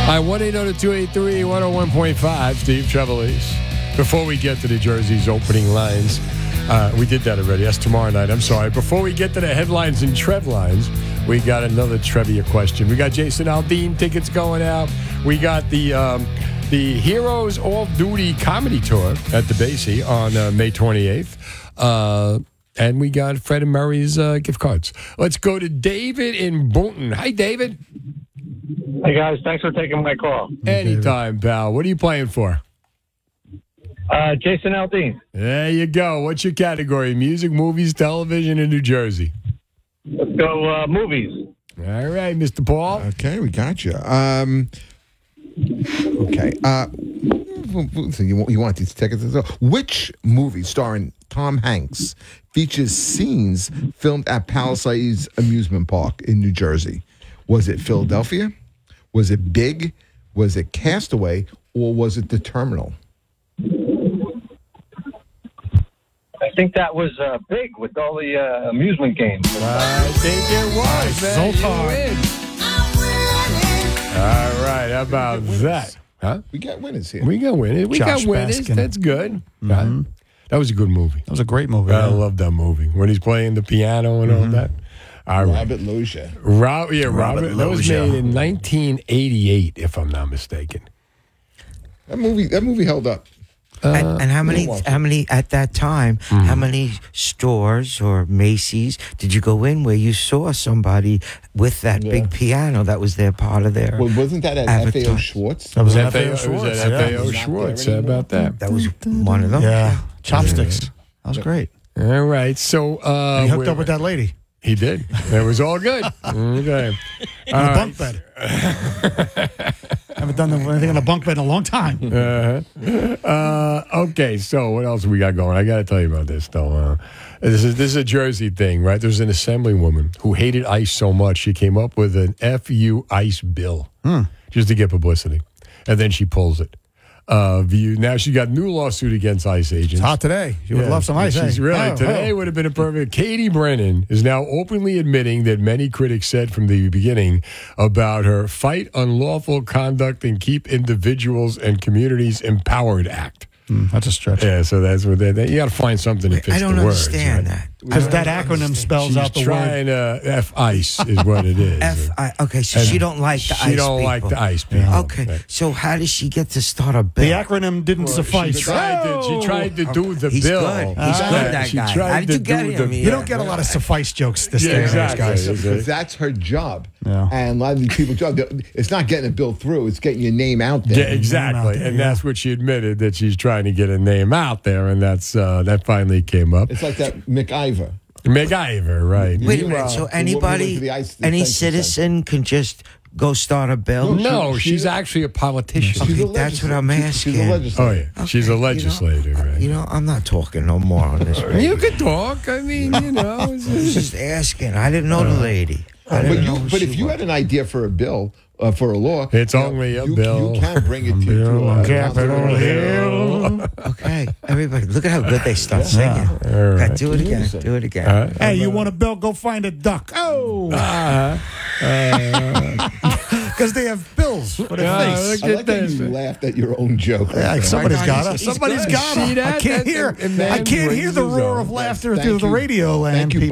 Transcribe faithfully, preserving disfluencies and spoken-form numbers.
Hi, one eight hundred two eight three one oh one point five, Steve Trevelise. Before we get to the Jersey's opening lines, uh, we did that already. That's tomorrow night. I'm sorry. Before we get to the headlines and Trev lines, we got another trivia question. We got Jason Aldean tickets going out. We got the um, the Heroes Off Duty Comedy Tour at the Basie on uh, May twenty-eighth. Uh, and we got Fred and Murray's uh, gift cards. Let's go to David in Boonton. Hi, David. Hey, guys. Thanks for taking my call. Anytime, pal. What are you playing for? Uh, Jason Aldean. There you go. What's your category? Music, movies, television, in New Jersey? Let's go uh, movies. All right, Mister Paul. Okay, we got you. Um, okay. Uh, so you, you want these tickets? Which movie starring Tom Hanks features scenes filmed at Palisades Amusement Park in New Jersey? Was it Philadelphia? Was it Big? Was it Castaway? Or was it The Terminal? I think that was uh, big with all the uh, amusement games. I think it was, man. Zoltar. You win. All right, how about that? Huh? We got winners here. We got winners. We Josh got winners. Baskin. That's good. Mm-hmm. That was a good movie. That was a great movie. I yeah. love that movie. When he's playing the piano and all that. All right. Robert Loggia. Rob, yeah, Robert. Robert That was Loggia. made in nineteen eighty-eight, if I'm not mistaken. That movie. That movie held up. and, and how many, watch it. how many at that time? How many stores or Macy's did you go in where you saw somebody with that Yeah. big piano that was their part of their? Well, wasn't that at F A O Avatar. Schwartz? That was F F A A O O it was Schwartz. at F A O yeah. Schwartz. How about that? That was one of them. Yeah. Chopsticks. That was great. All right. So uh, And he hooked wait- up with that lady He did. It was all good. Okay. in a bunk bed. Haven't done anything on a bunk bed in a long time. Uh-huh. Uh, okay, so what else we got going? I got to tell you about this, though. Uh, this is this is a Jersey thing, right? There's an assemblywoman who hated ICE so much she came up with an F U ICE bill just to get publicity, and then she pulls it. Uh, view now she got a new lawsuit against ICE agents. It's hot today. You would Yeah, love some ice. She's eh? really Oh, today oh. would have been a perfect. Katie Brennan is now openly admitting that many critics said from the beginning about her Fight Unlawful Conduct and Keep Individuals and Communities Empowered Act. Mm, that's a stretch. Yeah, so that's what they. they you got to find something that fits I don't the words. understand right? that. Because that acronym spells She's out the word. trying to F ICE is what it is. F I okay, so And she don't like the She ice don't people. like the ICE people. Okay, Right. so how does she get to start a bill? The acronym didn't suffice. She tried, to, Oh! she tried to do the He's bill. good. He's Uh, good, that she guy. tried How did to you get do him? the- Yeah. You don't get a lot of suffice jokes this Yeah, day and age, exactly. guys. Because that's her job. Yeah. And a lot of these people's job, it's not getting a bill through, it's getting your name out there. Yeah, exactly, there, and yeah. that's what she admitted, that she's trying to get a name out there, and that's uh, that finally came up. It's like that MacIver. MacGyver, right? Wait a Meanwhile, minute. So the woman anybody, went to the ice any detention citizen can just go start a bill? No, She- she's she- actually a politician. She's a Okay, that's what I'm legislator. She's a asking. Oh legislator. yeah, she's a Okay, you know, legislator, right? You know, I'm not talking no more on this. radio. You can talk. I mean, you know. it's- I was just asking. I didn't know the lady. I But, didn't you, know who but she if you was. had an idea for a bill, uh, for a law, It's you know, only a you, bill. You can bring it to, Bill to on uh, Capitol Hill. Okay, everybody, look at how good they start singing. All Okay, right. do it again. Music. Do it again. All right. Hey, you want a bill? Go find a duck. Oh, because they have bills for their Yeah, face. look I at like that this. you laughed at your own joke. Yeah, somebody's I got thought it. he's- Somebody's he's got good. See it. I that? can't That- hear. and- and I man can't hear the raises roar up. of laughter Thank through the you. radio land. Thank you,